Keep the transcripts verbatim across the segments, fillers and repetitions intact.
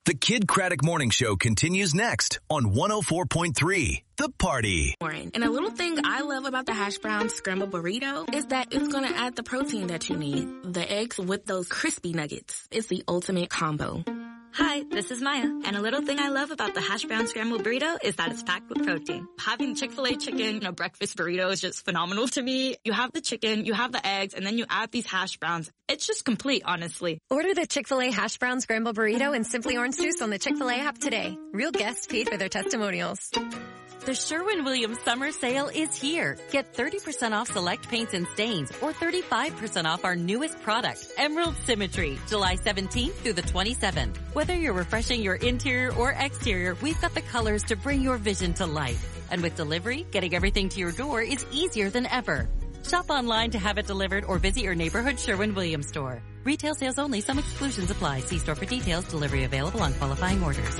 The Kid Craddock Morning Show continues next on one oh four point three The Party. And a little thing I love about the hash brown scrambled burrito is that it's going to add the protein that you need. The eggs with those crispy nuggets. It's the ultimate combo. Hi, this is Maya, and a little thing I love about the hash brown scrambled burrito is that it's packed with protein. Having Chick-fil-A chicken in a breakfast burrito is just phenomenal to me. You have the chicken, you have the eggs, and then you add these hash browns. It's just complete, honestly. Order the Chick-fil-A hash brown scrambled burrito and Simply Orange Juice on the Chick-fil-A app today. Real guests paid for their testimonials. The Sherwin-Williams summer sale is here. Get thirty percent off select paints and stains or thirty-five percent off our newest product, Emerald Symmetry, July seventeenth through the twenty-seventh. Whether you're refreshing your interior or exterior, we've got the colors to bring your vision to life. And with delivery, getting everything to your door is easier than ever. Shop online to have it delivered or visit your neighborhood Sherwin-Williams store. Retail sales only. Some exclusions apply. See store for details. Delivery available on qualifying orders.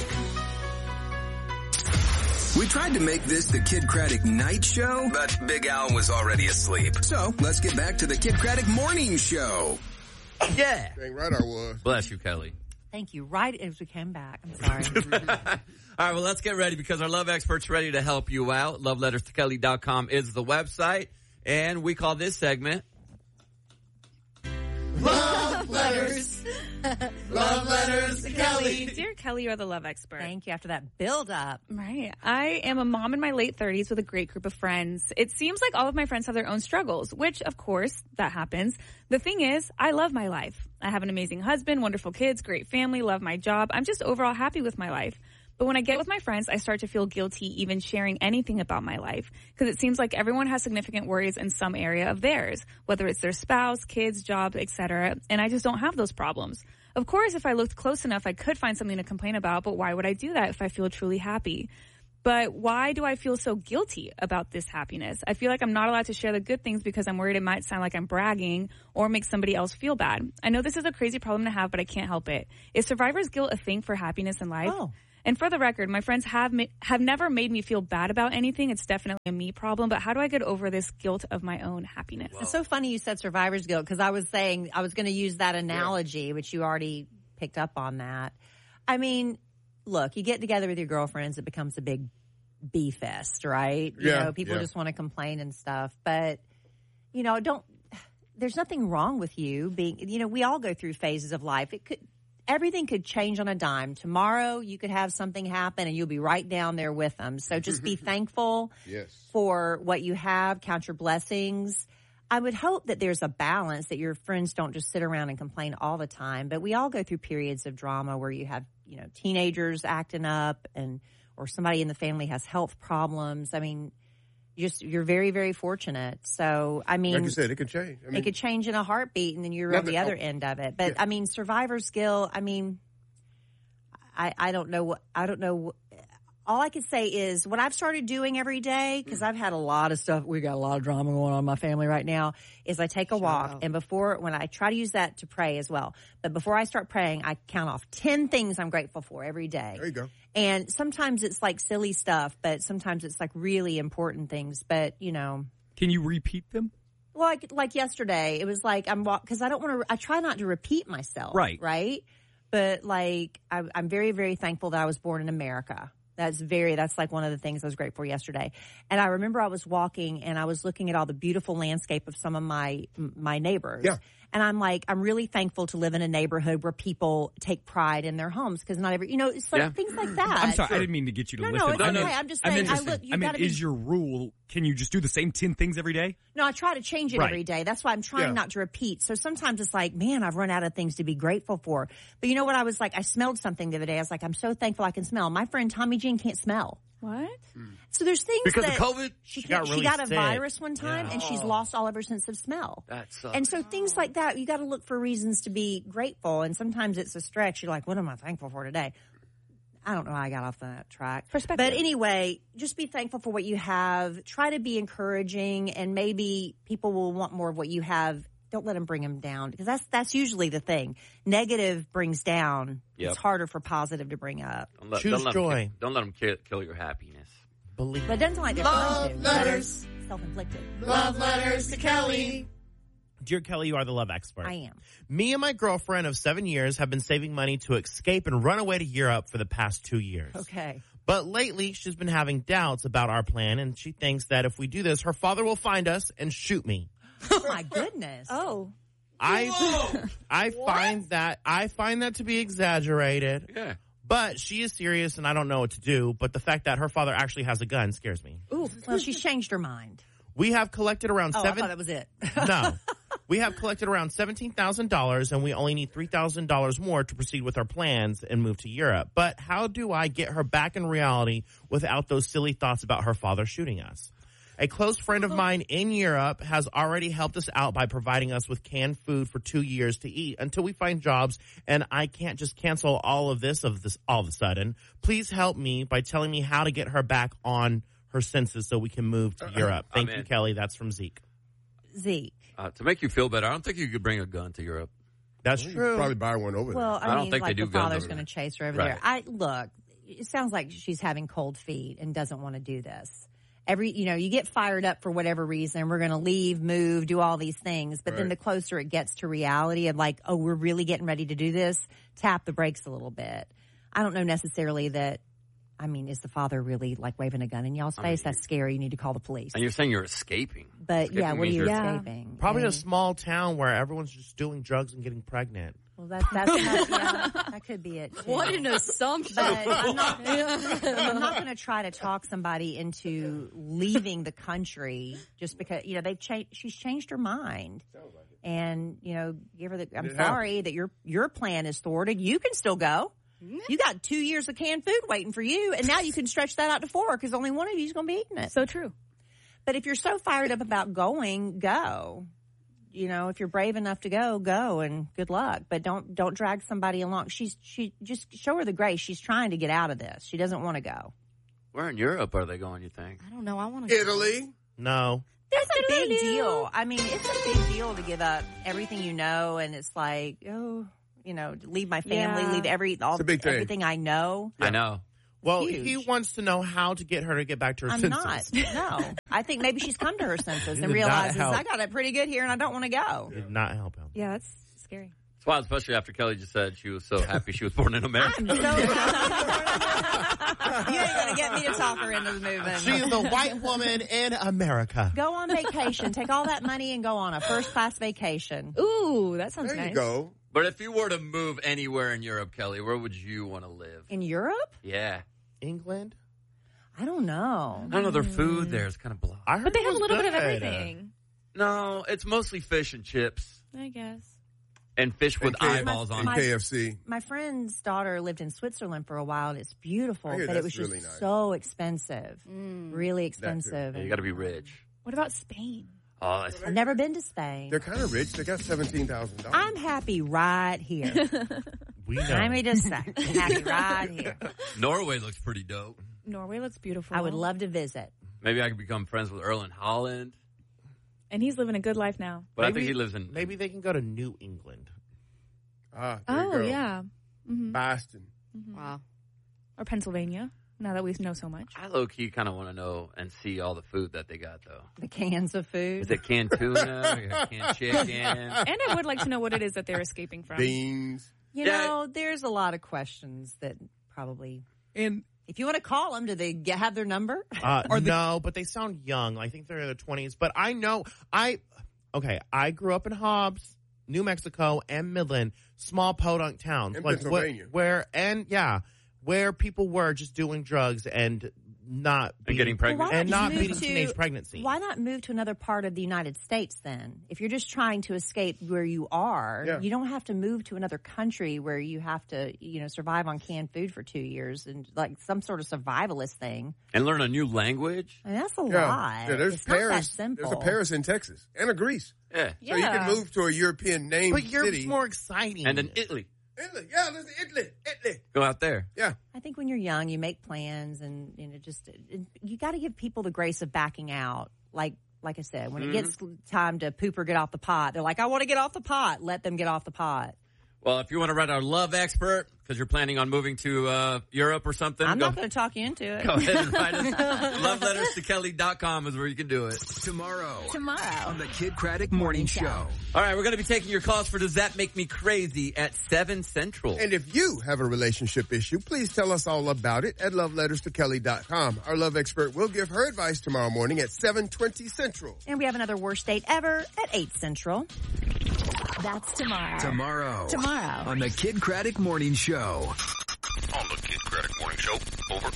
We tried to make this the Kid Craddock Night Show, but Big Al was already asleep. So let's get back to the Kid Craddock Morning Show. Yeah. Dang right I was. Bless you, Kelly. Thank you. Right as we came back. I'm sorry. All right, well, let's get ready because our love expert's ready to help you out. love letters to kelly dot com is the website, and we call this segment Love Letters. Love Letters to Kelly. Dear Kelly, you're the love expert. Thank you. After that build up. Right. I am a mom in my late thirties with a great group of friends. It seems like all of my friends have their own struggles, which of course that happens. The thing is, I love my life. I have an amazing husband, wonderful kids, great family, love my job. I'm just overall happy with my life. But when I get with my friends, I start to feel guilty even sharing anything about my life because it seems like everyone has significant worries in some area of theirs, whether it's their spouse, kids, job, et cetera. And I just don't have those problems. Of course, if I looked close enough, I could find something to complain about, but why would I do that if I feel truly happy? But why do I feel so guilty about this happiness? I feel like I'm not allowed to share the good things because I'm worried it might sound like I'm bragging or make somebody else feel bad. I know this is a crazy problem to have, but I can't help it. Is survivor's guilt a thing for happiness in life? Oh. And for the record, my friends have ma- have never made me feel bad about anything. It's definitely a me problem. But how do I get over this guilt of my own happiness? It's so funny you said survivor's guilt because I was saying I was going to use that analogy, yeah. which you already picked up on that. I mean, look, you get together with your girlfriends, it becomes a big bee fest, right? You yeah, know, people yeah. just want to complain and stuff. But, you know, don't, there's nothing wrong with you being, you know, we all go through phases of life. It could, everything could change on a dime. Tomorrow you could have something happen and you'll be right down there with them. So just be thankful yes. for what you have. Count your blessings. I would hope that there's a balance, that your friends don't just sit around and complain all the time. But we all go through periods of drama where you have, you know, teenagers acting up and, or somebody in the family has health problems. I mean, you just, you're very, very fortunate. So, I mean, like you said, it could change. I mean, it could change in a heartbeat and then you're on the other end of it. But yeah. I mean, survivor's guilt, I mean, I, I don't know what, I don't know. All I can say is what I've started doing every day, because I've had a lot of stuff. We got a lot of drama going on in my family right now, is I take a walk. Out. And before, when I try to use that to pray as well. But before I start praying, I count off ten things I'm grateful for every day. There you go. And sometimes it's like silly stuff, but sometimes it's like really important things. But, you know. Can you repeat them? Like, like yesterday, it was like I'm walk, cause I don't want to, I try not to repeat myself. Right. Right. But like, I, I'm very, very thankful that I was born in America. That's very, that's like one of the things I was grateful for yesterday. And I remember I was walking and I was looking at all the beautiful landscape of some of my, my neighbors. Yeah. And I'm like, I'm really thankful to live in a neighborhood where people take pride in their homes because not every, you know, so yeah. things like that. I'm sorry, sure. I didn't mean to get you to no, listen. No, it's I okay. mean, I'm just saying, I look, you I mean, gotta is be, your rule, can you just do the same ten things every day? No, I try to change it right. every day. That's why I'm trying yeah. not to repeat. So sometimes it's like, man, I've run out of things to be grateful for. But you know what? I was like, I smelled something the other day. I was like, I'm so thankful I can smell. My friend Tommy Jean can't smell. What? Mm. So there's things because that of COVID. She, she got really she got a sick. virus one time, yeah. and she's lost all of her sense of smell. That sucks. And so things like that, you got to look for reasons to be grateful. And sometimes it's a stretch. You're like, what am I thankful for today? I don't know how I got off that track. Perspective. But anyway, just be thankful for what you have. Try to be encouraging, and maybe people will want more of what you have. Don't let them bring them down, because that's that's usually the thing. Negative brings down. Yep. It's harder for positive to bring up. Don't let, Choose don't let joy. Them kill, don't let them kill, kill your happiness. Believe. But it doesn't sound like they're Love going to. letters. Self-inflicted. Love letters to Kelly. Dear Kelly, you are the love expert. I am. Me and my girlfriend of seven years have been saving money to escape and run away to Europe for the past two years. Okay. But lately, she's been having doubts about our plan, and she thinks that if we do this, her father will find us and shoot me. Oh, my goodness. Oh. I I find that I find that to be exaggerated. Yeah. But she is serious, and I don't know what to do. But the fact that her father actually has a gun scares me. Ooh, well, she's changed her mind. We have collected around Oh, seven. I thought that was it. No. We have collected around seventeen thousand dollars, and we only need three thousand dollars more to proceed with our plans and move to Europe. But how do I get her back in reality without those silly thoughts about her father shooting us? A close friend of mine in Europe has already helped us out by providing us with canned food for two years to eat until we find jobs, and I can't just cancel all of this of this all of a sudden. Please help me by telling me how to get her back on her senses so we can move to Europe. Thank I'm you, in. Kelly. That's from Zeke. Zeke. Uh, to make you feel better, I don't think you could bring a gun to Europe. That's You true. could probably buy one over there. Well, I, I don't mean, think they like do the guns father's over going to chase her over Right. there. I look. It sounds like she's having cold feet and doesn't want to do this. Every, you know, you get fired up for whatever reason. We're going to leave, move, do all these things. But then Right. the closer it gets to reality of like, oh, we're really getting ready to do this, tap the brakes a little bit. I don't know necessarily that. I mean, is the father really like waving a gun in y'all's I face? mean, That's scary. You need to call the police. And you're saying you're escaping. But Escaping yeah, what are means you you're- Yeah. escaping? Probably I a mean, small town where everyone's just doing drugs and getting pregnant. Well, that, that's that, yeah, that could be it. Too. What an assumption. But I'm not, I'm not going to try to talk somebody into leaving the country just because, you know, they've changed, she's changed her mind. And, you know, give her the, I'm It sorry that your, your plan is thwarted. You can still go. You got two years of canned food waiting for you, and now you can stretch that out to four because only one of you is going to be eating it. So true. But if you're so fired up about going, go. You know, if you're brave enough to go, go, and good luck. But don't don't drag somebody along. She's she just show her the grace. She's trying to get out of this. She doesn't want to go. Where in Europe are they going, you think? I don't know. I want to Italy. No. It's a big deal. I mean, it's a big deal to give up everything you know, and it's like, oh, you know, leave my family, Yeah. leave every all It's a big thing. everything I know. I know. Well, Huge. he wants to know how to get her to get back to her I'm senses. not. No, I think maybe she's come to her senses You and did not realizes help. I got it pretty good here, and I don't want to go. Did not help him. Yeah, that's scary. It's wild, especially after Kelly just said she was so happy she was born in America. I'm so you ain't gonna get me to talk her into the movement. She's the white woman in America. Go on vacation. Take all that money and go on a first class vacation. Ooh, that sounds There nice. you go. But if you were to move anywhere in Europe, Kelly, where would you want to live? In Europe? Yeah. England? I don't know. I don't know. Their food there is kind of blah. I heard But they it have a was little bit of good. everything. No, it's mostly fish and chips I guess. and fish with And K- eyeballs on And it. My- K F C. My friend's daughter lived in Switzerland for a while, and it's beautiful, I hear but it that's was just really nice. so expensive. Really expensive. Yeah, you got to be rich. What about Spain? Oh, that's I've never been to Spain. They're kind of rich. They got seventeen thousand dollars. I'm happy right here. We know. Let me just say, I'm happy right here. Norway looks pretty dope. Norway looks beautiful. I would love to visit. Maybe I could become friends with Erling Holland. And he's living a good life now. But I Maybe- think he lives in. Maybe they can go to New England. Ah, there you Oh, go. yeah. hmm Boston. Wow. Or Pennsylvania, now that we know so much. I low key kind of want to know and see all the food that they got though. The cans of food. Is it canned tuna? or canned chicken? And I would like to know what it is that they're escaping from. Beans. You Yeah. know, there's a lot of questions that probably. And If you want to call them, do they get, have their number? uh, no, but they sound young. I think they're in their twenties. But I know I. Okay, I grew up in Hobbs, New Mexico, and Midland, small podunk towns, In like Pennsylvania. where, where and yeah, where people were just doing drugs and not And being, getting pregnant. Well, why and not not move beating to- teenage pregnancy. Why not move to another part of the United States then? If you're just trying to escape where you are, Yeah. you don't have to move to another country where you have to, you know, survive on canned food for two years and like some sort of survivalist thing. And learn a new language? I mean, that's a Yeah. lot. Yeah, there's it's not that Paris. simple. There's a Paris in Texas and a Greece. Yeah. So you can move to a European named But Europe's city. more exciting. And then Italy. Italy. Yeah, there's Italy. Italy. Go out there. Yeah. I think when you're young, you make plans, and you know, just you got to give people the grace of backing out. Like, like I said, when Mhm. it gets time to poop or get off the pot, they're like, "I want to get off the pot." Let them get off the pot. Well, if you want to write our love expert, because you're planning on moving to uh, Europe or something. I'm go, not going to talk you into it. Go ahead and write us. love letters to kelly dot com is where you can do it. Tomorrow. Tomorrow. On the Kid Craddock Morning Show. All right, we're going to be taking your calls for Does That Make Me Crazy at seven Central. And if you have a relationship issue, please tell us all about it at love letters to kelly dot com. Our love expert will give her advice tomorrow morning at seven twenty Central. And we have another worst date ever at eight Central. That's tomorrow. Tomorrow. Tomorrow. On the Kid Craddock Morning Show. On the Kid Craddock Morning Show. Over.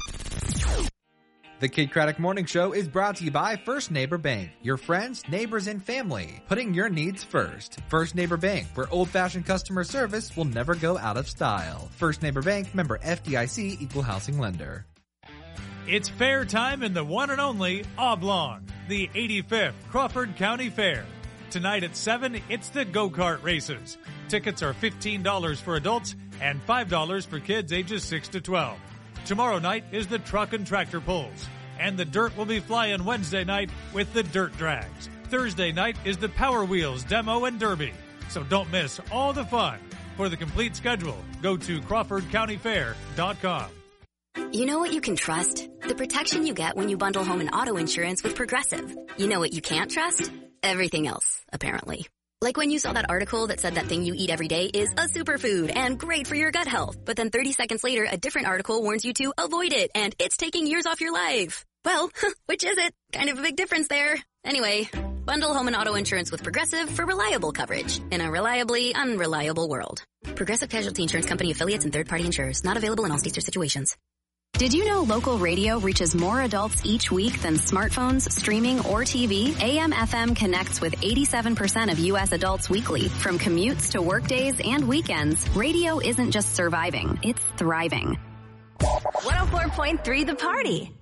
The Kid Craddock Morning Show is brought to you by First Neighbor Bank. Your friends, neighbors, and family. Putting your needs first. First Neighbor Bank, where old-fashioned customer service will never go out of style. First Neighbor Bank, member F D I C, equal housing lender. It's fair time in the one and only Oblong, the eighty-fifth Crawford County Fair. Tonight at seven, it's the go-kart races. Tickets are fifteen dollars for adults and five dollars for kids ages six to twelve. Tomorrow night is the truck and tractor pulls. And the dirt will be flying Wednesday night with the dirt drags. Thursday night is the Power Wheels demo and derby. So don't miss all the fun. For the complete schedule, go to crawford county fair dot com. You know what you can trust? The protection you get when you bundle home and auto insurance with Progressive. You know what you can't trust? Everything else, apparently. Like when you saw that article that said that thing you eat every day is a superfood and great for your gut health. But then thirty seconds later, a different article warns you to avoid it and it's taking years off your life. Well, which is it? Kind of a big difference there. Anyway, bundle home and auto insurance with Progressive for reliable coverage in a reliably unreliable world. Progressive Casualty Insurance Company affiliates and third-party insurers. Not available in all states or situations. Did you know local radio reaches more adults each week than smartphones, streaming, or T V? A M F M connects with eighty-seven percent of U S adults weekly. From commutes to workdays and weekends, radio isn't just surviving, it's thriving. one oh four point three The Party.